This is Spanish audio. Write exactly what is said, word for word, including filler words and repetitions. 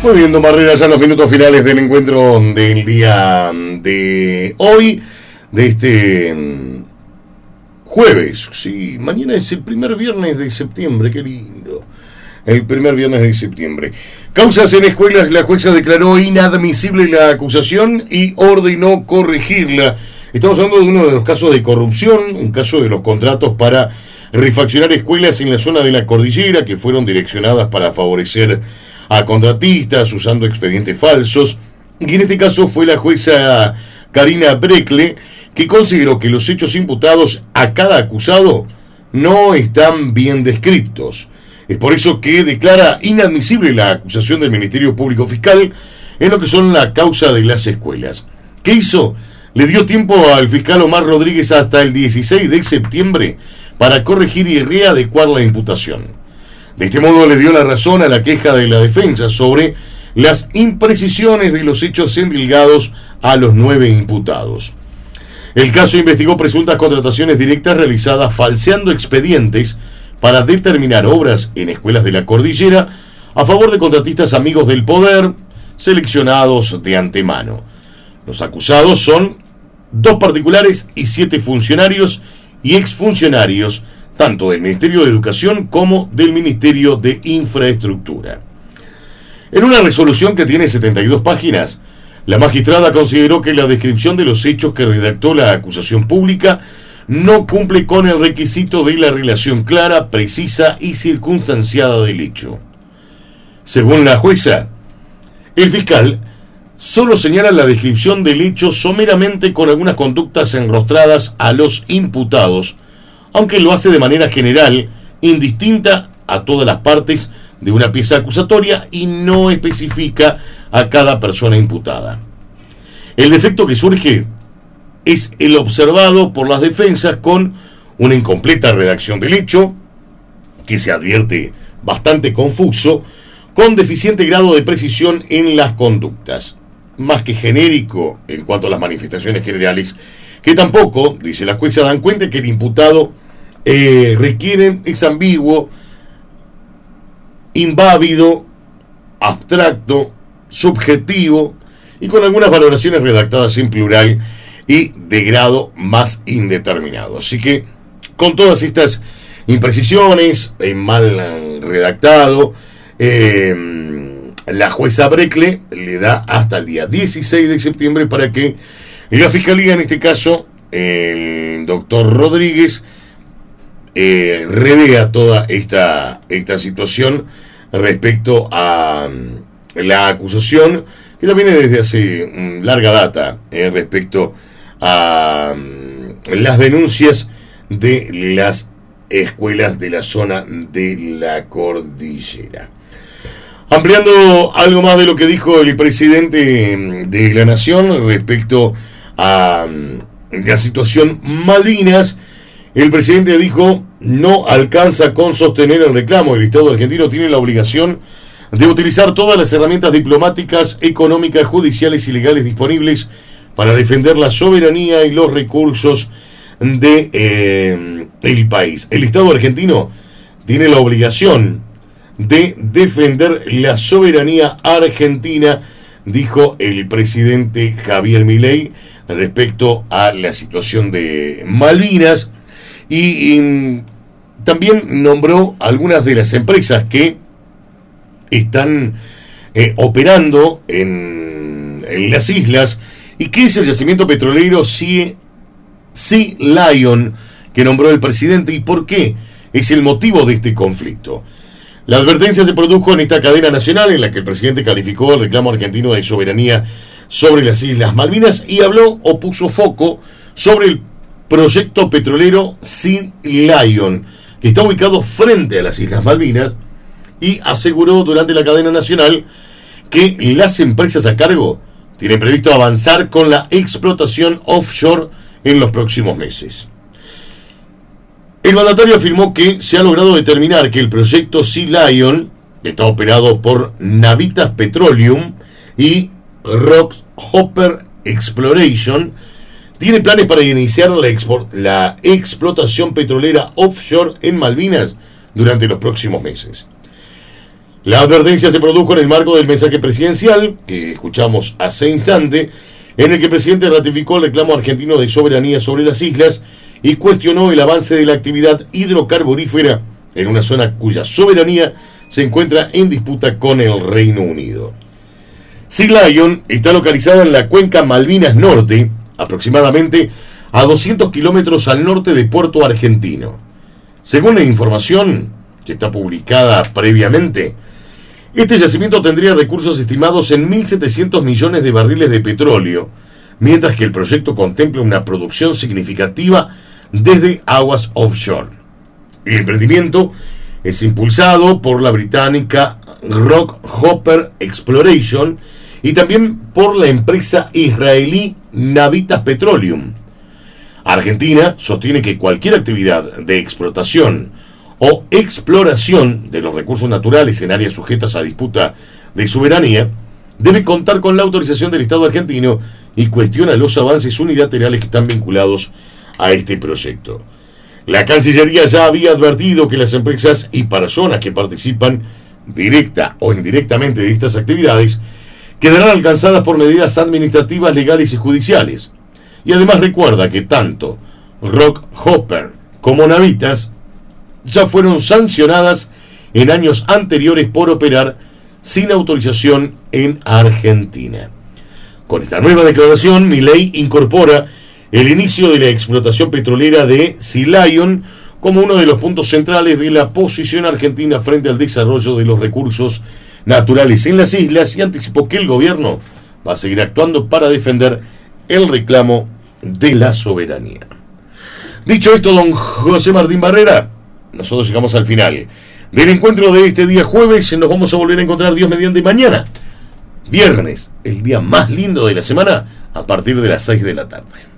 Muy bien, don Barrera, ya en los minutos finales del encuentro del día de hoy, de este jueves. Sí, mañana es el primer viernes de septiembre, qué lindo. El primer viernes de septiembre. Causas en escuelas, la jueza declaró inadmisible la acusación y ordenó corregirla. Estamos hablando de uno de los casos de corrupción, un caso de los contratos para refaccionar escuelas en la zona de la cordillera que fueron direccionadas para favorecer a contratistas usando expedientes falsos, y en este caso fue la jueza Karina Brekle que consideró que los hechos imputados a cada acusado no están bien descritos. Es por eso que declara inadmisible la acusación del Ministerio Público Fiscal en lo que son la causa de las escuelas. ¿Qué hizo? Le dio tiempo al fiscal Omar Rodríguez hasta el dieciséis de septiembre para corregir y readecuar la imputación. De este modo le dio la razón a la queja de la defensa sobre las imprecisiones de los hechos endilgados a los nueve imputados. El caso investigó presuntas contrataciones directas realizadas falseando expedientes para determinar obras en escuelas de la cordillera a favor de contratistas amigos del poder seleccionados de antemano. Los acusados son dos particulares y siete funcionarios y exfuncionarios tanto del Ministerio de Educación como del Ministerio de Infraestructura. En una resolución que tiene setenta y dos páginas, la magistrada consideró que la descripción de los hechos que redactó la acusación pública no cumple con el requisito de la relación clara, precisa y circunstanciada del hecho. Según la jueza, el fiscal solo señala la descripción del hecho someramente con algunas conductas enrostradas a los imputados, aunque lo hace de manera general, indistinta a todas las partes de una pieza acusatoria y no especifica a cada persona imputada. El defecto que surge es el observado por las defensas con una incompleta redacción del hecho, que se advierte bastante confuso, con deficiente grado de precisión en las conductas, más que genérico en cuanto a las manifestaciones generales, que tampoco, dice la jueza, dan cuenta que el imputado eh, requiere, es ambiguo, inválido, abstracto, subjetivo y con algunas valoraciones redactadas en plural y de grado más indeterminado. Así que con todas estas imprecisiones, eh, mal redactado, eh, la jueza Brekle le da hasta el día dieciséis de septiembre para que la fiscalía, en este caso el doctor Rodríguez, eh, revea toda esta, esta situación respecto a la acusación que ya viene desde hace um, larga data eh, respecto a um, las denuncias de las escuelas de la zona de la cordillera. Ampliando algo más de lo que dijo el presidente de la Nación respecto a um, la situación Malvinas, el presidente dijo: no alcanza con sostener el reclamo. El Estado argentino tiene la obligación de utilizar todas las herramientas diplomáticas, económicas, judiciales y legales disponibles para defender la soberanía y los recursos de eh, el país. El Estado argentino tiene la obligación de defender la soberanía argentina, dijo el presidente Javier Milei respecto a la situación de Malvinas, y, y también nombró algunas de las empresas que están eh, operando en, en las islas, y que es el yacimiento petrolero Sea, Sea Lion que nombró el presidente, y por qué es el motivo de este conflicto. La advertencia se produjo en esta cadena nacional en la que el presidente calificó el reclamo argentino de soberanía sobre las Islas Malvinas y habló o puso foco sobre el proyecto petrolero Sea Lion, que está ubicado frente a las Islas Malvinas, y aseguró durante la cadena nacional que las empresas a cargo tienen previsto avanzar con la explotación offshore en los próximos meses. El mandatario afirmó que se ha logrado determinar que el proyecto Sea Lion está operado por Navitas Petroleum y Rockhopper Exploration. Tiene planes para iniciar la, expo- la explotación petrolera offshore en Malvinas durante los próximos meses. La advertencia se produjo en el marco del mensaje presidencial que escuchamos hace instante, en el que el presidente ratificó el reclamo argentino de soberanía sobre las islas y cuestionó el avance de la actividad hidrocarburífera en una zona cuya soberanía se encuentra en disputa con el Reino Unido. Sea Lion está localizada en la cuenca Malvinas Norte, aproximadamente a doscientos kilómetros al norte de Puerto Argentino. Según la información que está publicada previamente, este yacimiento tendría recursos estimados en mil setecientos millones de barriles de petróleo, mientras que el proyecto contempla una producción significativa desde aguas offshore. El emprendimiento es impulsado por la británica Rockhopper Exploration y también por la empresa israelí Navitas Petroleum. Argentina sostiene que cualquier actividad de explotación o exploración de los recursos naturales en áreas sujetas a disputa de soberanía debe contar con la autorización del Estado argentino y cuestiona los avances unilaterales que están vinculados a este proyecto. La Cancillería ya había advertido que las empresas y personas que participan directa o indirectamente de estas actividades quedarán alcanzadas por medidas administrativas, legales y judiciales. Y además recuerda que tanto Rockhopper como Navitas ya fueron sancionadas en años anteriores por operar sin autorización en Argentina. Con esta nueva declaración, Milei incorpora el inicio de la explotación petrolera de Sea Lion como uno de los puntos centrales de la posición argentina frente al desarrollo de los recursos naturales en las islas y anticipó que el gobierno va a seguir actuando para defender el reclamo de la soberanía. Dicho esto, don José Martín Barrera, nosotros llegamos al final del encuentro de este día jueves. Nos vamos a volver a encontrar, Dios mediante, mañana, viernes, el día más lindo de la semana, a partir de las seis de la tarde.